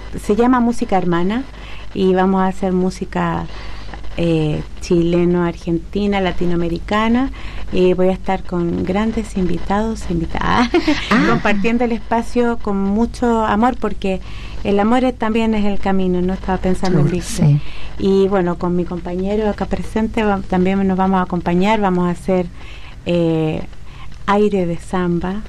se llama Música Hermana, y vamos a hacer música chileno, argentina, latinoamericana, y voy a estar con grandes invitados, invitadas, compartiendo el espacio con mucho amor, porque el amor también es el camino, no estaba pensando en Víctor. Sí. Y bueno, con mi compañero acá presente también nos vamos a acompañar, vamos a hacer aire de samba,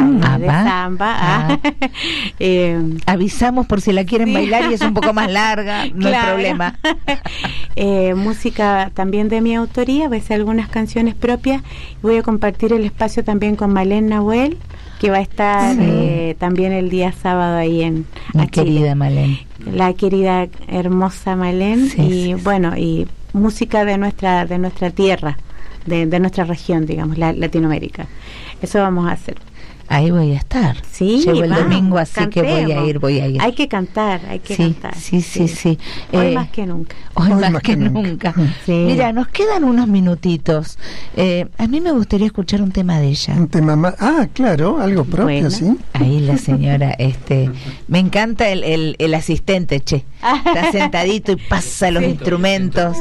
avisamos por si la quieren bailar y es un poco más larga, no hay problema. Música también de mi autoría, voy a hacer algunas canciones propias, voy a compartir el espacio también con Malén Nahuel, que va a estar también el día sábado ahí en mi querida Malén, la querida hermosa Malén, bueno, y música de nuestra tierra, de nuestra región, digamos, Latinoamérica. Eso vamos a hacer. Ahí voy a estar. Sí, llego el domingo, así cantemos. Que voy a ir. Hay que cantar, cantar. Sí. Hoy más que nunca. Hoy más que nunca. Sí. Mira, nos quedan unos minutitos. A mí me gustaría escuchar un tema de ella. Un tema más. Claro, algo propio, bueno. Sí. Ahí la señora, me encanta el asistente, che. Está sentadito y pasa los instrumentos.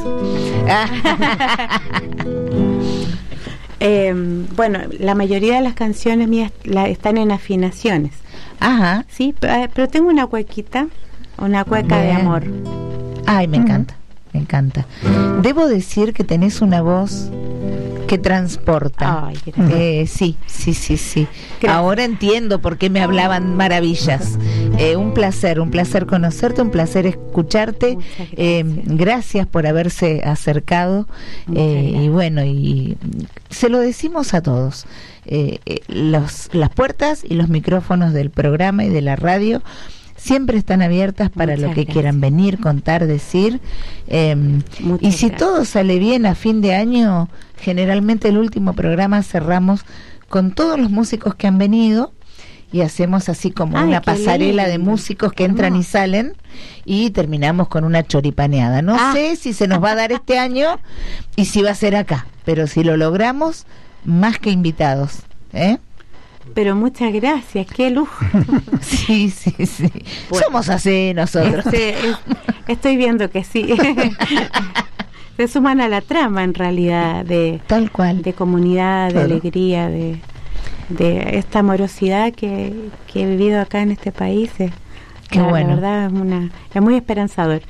Bueno, la mayoría de las canciones mías están en afinaciones. Ajá. Sí, pero tengo una cueca de amor. Ay, me encanta. Debo decir que tenés una voz que transporta. Ay, sí. Ahora entiendo por qué me hablaban maravillas. Un placer conocerte, un placer escucharte. Gracias por haberse acercado. Y bueno, y se lo decimos a todos. Las puertas y los micrófonos del programa y de la radio siempre están abiertas para lo que quieran venir, contar, decir. Y si todo sale bien a fin de año, generalmente el último programa cerramos con todos los músicos que han venido y hacemos así como una pasarela de músicos que entran y salen, y terminamos con una choripaneada. No sé si se nos va a dar este año y si va a ser acá, pero si lo logramos, más que invitados, Pero muchas gracias, qué lujo. Sí. Bueno, somos así nosotros. Estoy viendo que sí. Se suman a la trama, en realidad, tal cual, de comunidad, de alegría, de esta amorosidad que he vivido acá en este país. Qué bueno. La verdad es muy esperanzador.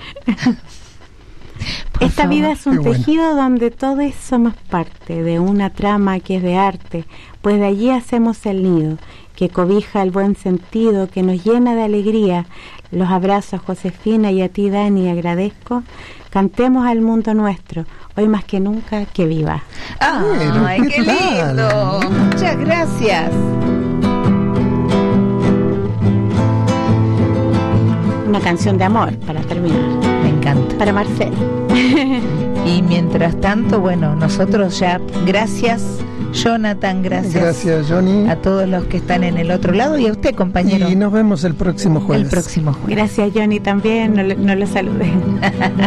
Esta vida es un tejido donde todos somos parte de una trama que es de arte, pues de allí hacemos el nido, que cobija el buen sentido, que nos llena de alegría. Los abrazos, Josefina, y a ti, Dani, agradezco. Cantemos al mundo nuestro, hoy más que nunca, que viva. ¡Ay, qué lindo! Muchas gracias. Una canción de amor para terminar. Me encanta. Para Marcelo. Y mientras tanto, bueno, nosotros ya, gracias Jonathan, gracias Johnny, a todos los que están en el otro lado, y a usted, compañero. Y nos vemos el próximo jueves. Gracias, Johnny, también, no lo saludé.